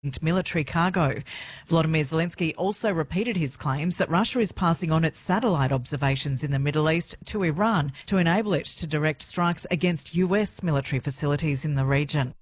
military cargo. Volodymyr Zelensky also repeated his claims that Russia is passing on its satellite observations in the Middle East to Iran to enable it to direct strikes against US military facilities in the region.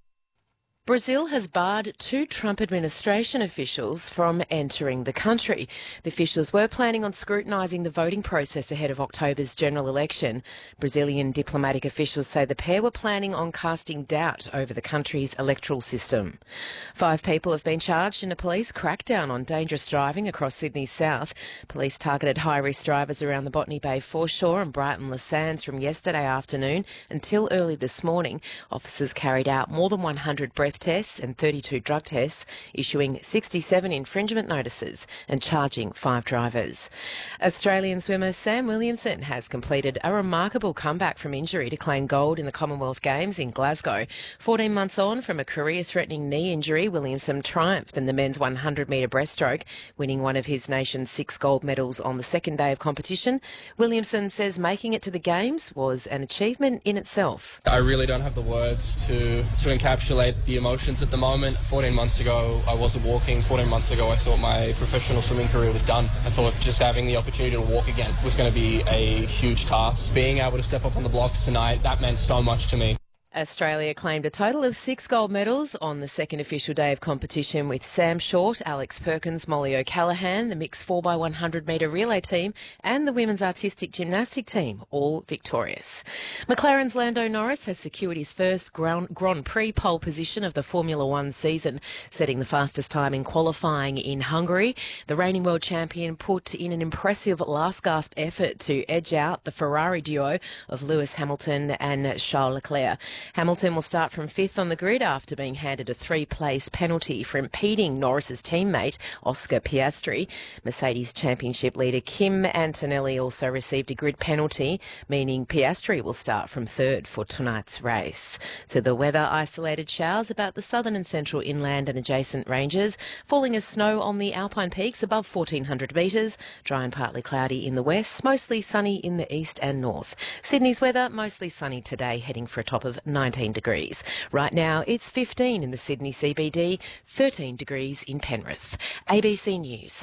Brazil has barred 2 Trump administration officials from entering the country. The officials were planning on scrutinising the voting process ahead of October's general election. Brazilian diplomatic officials say the pair were planning on casting doubt over the country's electoral system. 5 people have been charged in a police crackdown on dangerous driving across Sydney's south. Police targeted high-risk drivers around the Botany Bay foreshore and Brighton Les Sands from yesterday afternoon until early this morning. Officers carried out more than 100 breath tests and 32 drug tests, issuing 67 infringement notices and charging 5 drivers. Australian swimmer Sam Williamson has completed a remarkable comeback from injury to claim gold in the Commonwealth Games in Glasgow. 14 months on from a career-threatening knee injury, Williamson triumphed in the men's 100-metre breaststroke, winning one of his nation's 6 gold medals on the second day of competition. Williamson says making it to the Games was an achievement in itself. I really don't have the words to encapsulate the emotions at the moment. 14 months ago, I wasn't walking. 14 months ago, I thought my professional swimming career was done. I thought just having the opportunity to walk again was going to be a huge task. Being able to step up on the blocks tonight, that meant so much to me. Australia claimed a total of 6 gold medals on the second official day of competition, with Sam Short, Alex Perkins, Molly O'Callaghan, the mixed 4x100 metre relay team and the women's artistic gymnastic team all victorious. McLaren's Lando Norris has secured his first Grand Prix pole position of the Formula One season, setting the fastest time in qualifying in Hungary. The reigning world champion put in an impressive last-gasp effort to edge out the Ferrari duo of Lewis Hamilton and Charles Leclerc. Hamilton will start from 5th on the grid after being handed a 3-place penalty for impeding Norris's teammate, Oscar Piastri. Mercedes Championship leader Kim Antonelli also received a grid penalty, meaning Piastri will start from 3rd for tonight's race. To the weather, isolated showers about the southern and central inland and adjacent ranges, falling as snow on the Alpine peaks above 1,400 metres, dry and partly cloudy in the west, mostly sunny in the east and north. Sydney's weather, mostly sunny today, heading for a top of 19 degrees. Right now, it's 15 in the Sydney CBD, 13 degrees in Penrith. ABC News.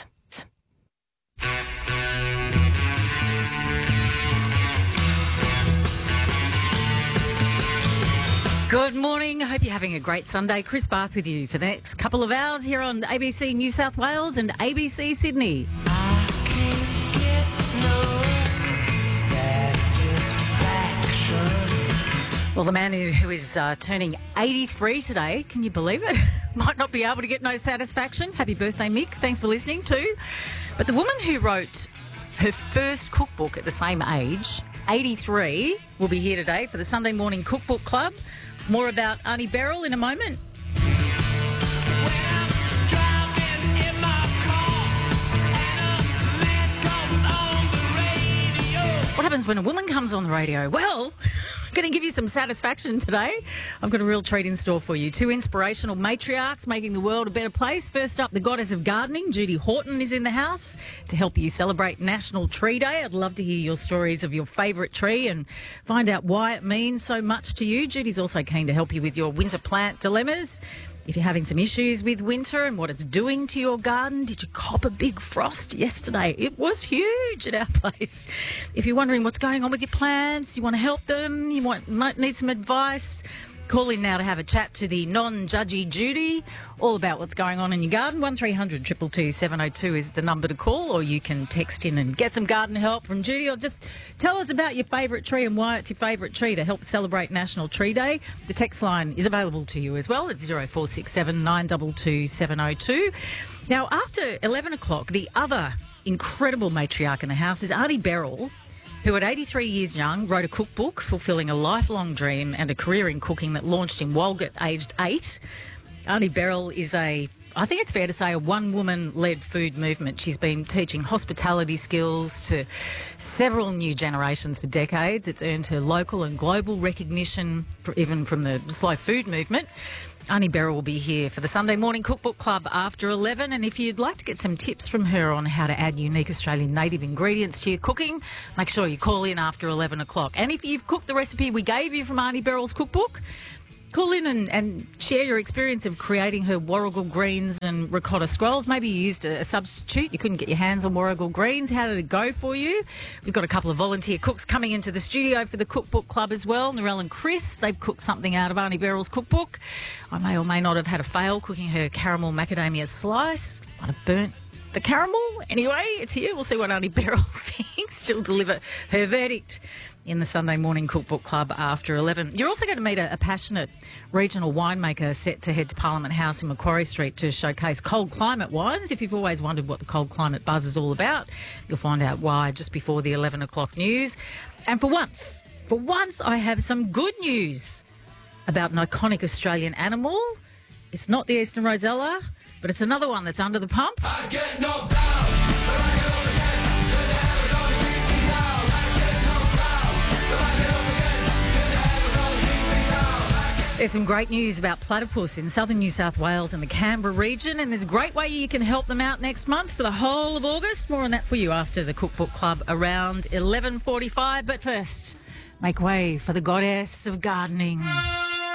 Good morning. I hope you're having a great Sunday. Chris Bath with you for the next couple of hours here on ABC New South Wales and ABC Sydney. Well, the man who is turning 83 today, can you believe it? Might not be able to get no satisfaction. Happy birthday, Mick. Thanks for listening too. But the woman who wrote her first cookbook at the same age, 83, will be here today for the Sunday Morning Cookbook Club. More about Arnie Beryl in a moment. What happens when a woman comes on the radio? Well, I'm going to give you some satisfaction today. I've got a real treat in store for you. 2 inspirational matriarchs making the world a better place. First up, the goddess of gardening, Judy Horton, is in the house to help you celebrate National Tree Day. I'd love to hear your stories of your favourite tree and find out why it means so much to you. Judy's also keen to help you with your winter plant dilemmas. If you're having some issues with winter and what it's doing to your garden, did you cop a big frost yesterday? It was huge at our place. If you're wondering what's going on with your plants, you want to help them, might need some advice, call in now to have a chat to the non-judgy Judy, all about what's going on in your garden. 1300 222 702 is the number to call, or you can text in and get some garden help from Judy, or just tell us about your favourite tree and why it's your favourite tree to help celebrate National Tree Day. The text line is available to you as well. It's 0467 922 702. Now, after 11 o'clock, the other incredible matriarch in the house is Arnie Beryl, who at 83 years young wrote a cookbook fulfilling a lifelong dream and a career in cooking that launched in Walgett aged 8. Arnie Beryl is I think it's fair to say, a one-woman-led food movement. She's been teaching hospitality skills to several new generations for decades. It's earned her local and global recognition, even from the slow food movement. Arnie Beryl will be here for the Sunday Morning Cookbook Club after 11, and if you'd like to get some tips from her on how to add unique Australian native ingredients to your cooking, make sure you call in after 11 o'clock. And if you've cooked the recipe we gave you from Arnie Beryl's cookbook, Call in and share your experience of creating her Warrigal greens and ricotta scrolls. Maybe you used a substitute. You couldn't get your hands on Warrigal greens. How did it go for you? We've got a couple of volunteer cooks coming into the studio for the Cookbook Club as well. Narelle and Chris, they've cooked something out of Auntie Beryl's cookbook. I may or may not have had a fail cooking her caramel macadamia slice. Might have burnt the caramel. Anyway, it's here. We'll see what Auntie Beryl thinks. She'll deliver her verdict in the Sunday Morning Cookbook Club after 11. You're also going to meet a passionate regional winemaker set to head to Parliament House in Macquarie Street to showcase cold climate wines. If you've always wondered what the cold climate buzz is all about, you'll find out why just before the 11 o'clock news. And for once, I have some good news about an iconic Australian animal. It's not the Eastern Rosella, but it's another one that's under the pump. I get knocked down, but I get up again. You're never gonna keep me down. I get knocked down, but I get up again. You're never gonna keep me down. There's some great news about platypus in southern New South Wales and the Canberra region, and there's a great way you can help them out next month for the whole of August. More on that for you after the Cookbook Club around 11:45. But first, make way for the goddess of gardening.